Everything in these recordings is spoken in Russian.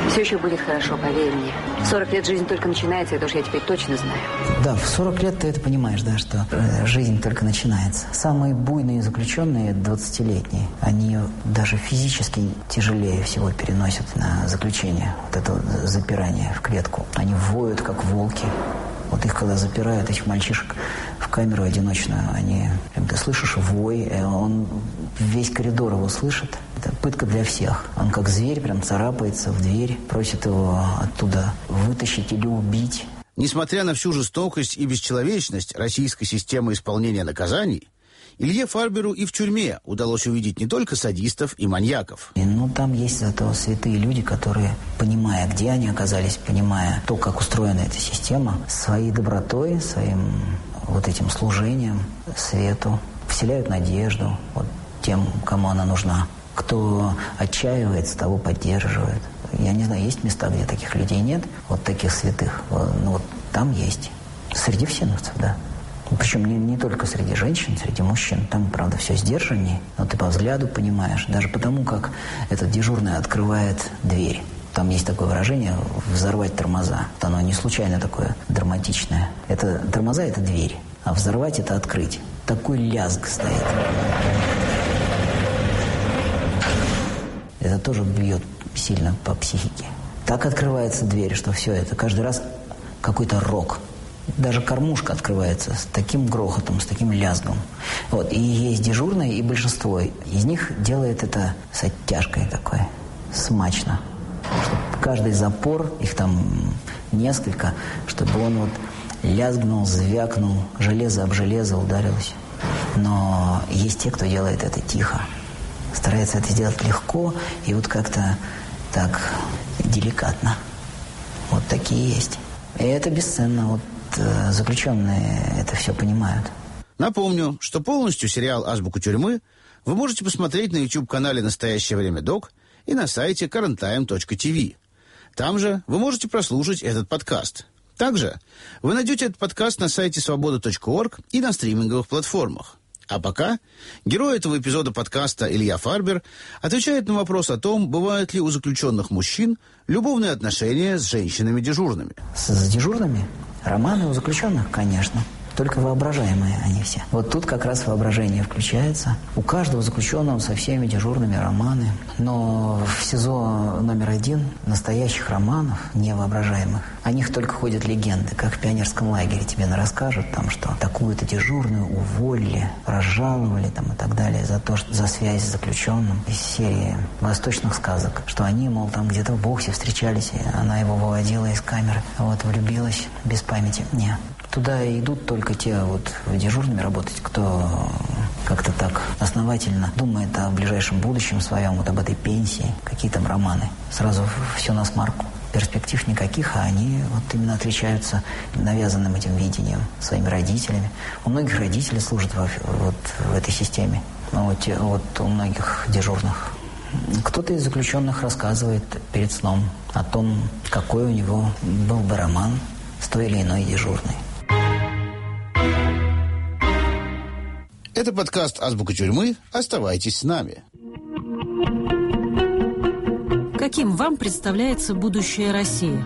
Все еще будет хорошо, поверь мне. 40 лет жизнь только начинается, это уж я теперь точно знаю. Да, в 40 лет ты это понимаешь, да, что жизнь только начинается. Самые буйные заключенные 20-летние, они даже физически тяжелее всего переносят на заключение. Вот это вот запирание в клетку. Они воют, как волки. Вот их, когда запирают, этих мальчишек в камеру одиночную, ты слышишь вой, он весь коридор его слышит. Это пытка для всех. Он как зверь прям царапается в дверь, просит его оттуда вытащить или убить. Несмотря на всю жестокость и бесчеловечность российской системы исполнения наказаний, Илье Фарберу и в тюрьме удалось увидеть не только садистов и маньяков. Там есть зато святые люди, которые, понимая, где они оказались, понимая то, как устроена эта система, своей добротой, своим вот этим служением свету вселяют надежду вот тем, кому она нужна. Кто отчаивается, того поддерживает. Я не знаю, есть места, где таких людей нет, вот таких святых. Вот там есть. Среди всеновцев, да. Причем не только среди женщин, среди мужчин. Там, правда, все сдержаннее. Но ты по взгляду понимаешь. Даже потому, как этот дежурный открывает дверь. Там есть такое выражение «взорвать тормоза». Оно не случайно такое драматичное. Тормоза – это дверь, а взорвать – это открыть. Такой лязг стоит. Это тоже бьет сильно по психике. Так открывается дверь, что все это каждый раз какой-то рок. Даже кормушка открывается с таким грохотом, с таким лязгом. Вот. И есть дежурные, и большинство из них делает это с оттяжкой такой, смачно. Чтобы каждый запор, их там несколько, чтобы он вот лязгнул, звякнул, железо об железо ударилось. Но есть те, кто делает это тихо. Старается это сделать легко и вот как-то так деликатно. Вот такие есть. И это бесценно. Вот заключенные это все понимают. Напомню, что полностью сериал «Азбука тюрьмы» вы можете посмотреть на YouTube-канале «Настоящее время ДОК» и на сайте currenttime.tv. Там же вы можете прослушать этот подкаст. Также вы найдете этот подкаст на сайте свобода.орг и на стриминговых платформах. А пока герой этого эпизода подкаста Илья Фарбер отвечает на вопрос о том, бывают ли у заключенных мужчин любовные отношения с женщинами-дежурными. С дежурными? Романы у заключенных, конечно. Только воображаемые они все. Вот тут как раз воображение включается. У каждого заключенного со всеми дежурными романы. Но в СИЗО номер 1 настоящих романов, невоображаемых, о них только ходят легенды. Как в пионерском лагере тебе расскажут, там, что такую-то дежурную уволили, разжаловали там, и так далее за связь с заключенным. Из серии восточных сказок. Что они, мол, там где-то в боксе встречались, и она его выводила из камеры. Вот, влюбилась без памяти. Не. Туда идут только те вот дежурными работать, кто как-то так основательно думает о ближайшем будущем своем, вот об этой пенсии, какие там романы. Сразу все на смарку. Перспектив никаких, а они вот именно отличаются навязанным этим видением своими родителями. У многих родителей служат вот в этой системе, вот у многих дежурных. Кто-то из заключенных рассказывает перед сном о том, какой у него был бы роман с той или иной дежурной. Это подкаст «Азбука тюрьмы». Оставайтесь с нами. Каким вам представляется будущее России?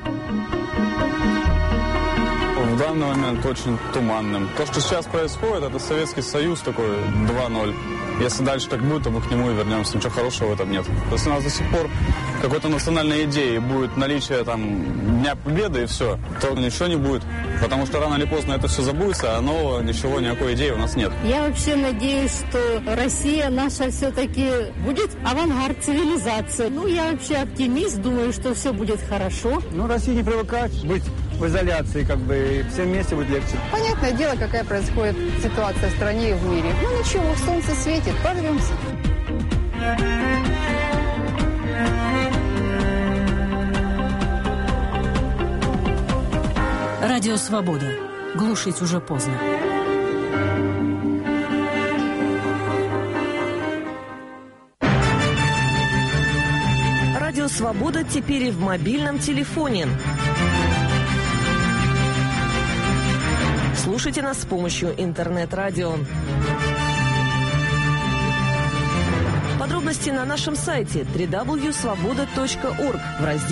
В данный момент очень туманным. То, что сейчас происходит, это Советский Союз такой 2.0. Если дальше так будет, то мы к нему и вернемся. Ничего хорошего в этом нет. Если у нас до сих пор какой-то национальной идеи будет наличие там Дня Победы и все, то ничего не будет. Потому что рано или поздно это все забудется, а нового ничего, никакой идеи у нас нет. Я вообще надеюсь, что Россия наша все-таки будет авангард цивилизации. Я вообще оптимист, думаю, что все будет хорошо. Россия не привыкает быть в изоляции, и всем вместе будет легче. Понятное дело, какая происходит ситуация в стране и в мире. Ничего, солнце светит, прорвемся. Радио «Свобода». Глушить уже поздно. Радио «Свобода» теперь и в мобильном телефоне. Слушайте нас с помощью интернет-радио. Подробности на нашем сайте www.svoboda.org в разделе